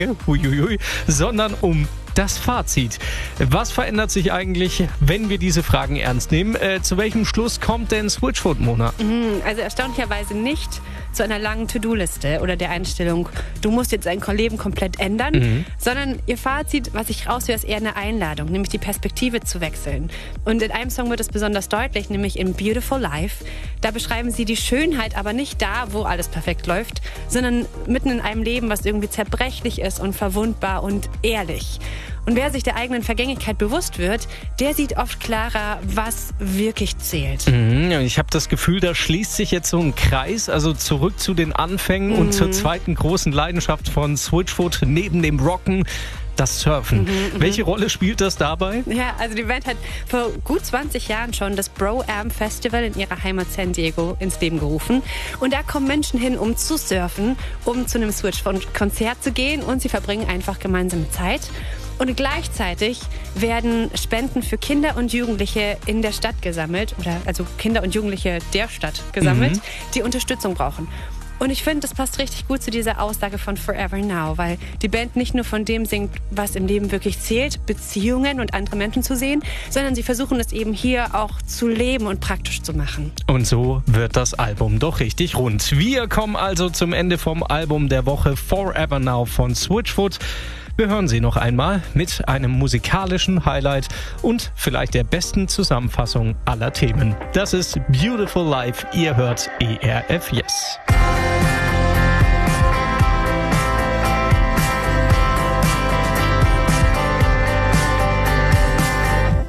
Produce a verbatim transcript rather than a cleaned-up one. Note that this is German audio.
huiuiui, sondern um das Fazit. Was verändert sich eigentlich, wenn wir diese Fragen ernst nehmen? Äh, zu welchem Schluss kommt denn Switchfoot, Mona? Also erstaunlicherweise nicht zu einer langen To-Do-Liste oder der Einstellung, du musst jetzt dein Leben komplett ändern, mhm. sondern ihr Fazit, was ich raushöre, ist eher eine Einladung, nämlich die Perspektive zu wechseln. Und in einem Song wird es besonders deutlich, nämlich in Beautiful Life. Da beschreiben sie die Schönheit, aber nicht da, wo alles perfekt läuft, sondern mitten in einem Leben, was irgendwie zerbrechlich ist und verwundbar und ehrlich. Und wer sich der eigenen Vergänglichkeit bewusst wird, der sieht oft klarer, was wirklich zählt. Mhm, ich habe das Gefühl, da schließt sich jetzt so ein Kreis, also zurück zu den Anfängen mhm. und zur zweiten großen Leidenschaft von Switchfoot neben dem Rocken. Das Surfen. Mhm, Welche Rolle spielt das dabei? Ja, also die Band hat vor gut zwanzig Jahren schon das Bro-Am Festival in ihrer Heimat San Diego ins Leben gerufen. Und da kommen Menschen hin, um zu surfen, um zu einem Switchfoot-Konzert zu gehen und sie verbringen einfach gemeinsame Zeit. Und gleichzeitig werden Spenden für Kinder und Jugendliche in der Stadt gesammelt, oder also Kinder und Jugendliche der Stadt gesammelt, mhm. die Unterstützung brauchen. Und ich finde, das passt richtig gut zu dieser Aussage von Forever Now, weil die Band nicht nur von dem singt, was im Leben wirklich zählt, Beziehungen und andere Menschen zu sehen, sondern sie versuchen es eben hier auch zu leben und praktisch zu machen. Und so wird das Album doch richtig rund. Wir kommen also zum Ende vom Album der Woche Forever Now von Switchfoot. Wir hören sie noch einmal mit einem musikalischen Highlight und vielleicht der besten Zusammenfassung aller Themen. Das ist Beautiful Life. Ihr hört E R F Yes.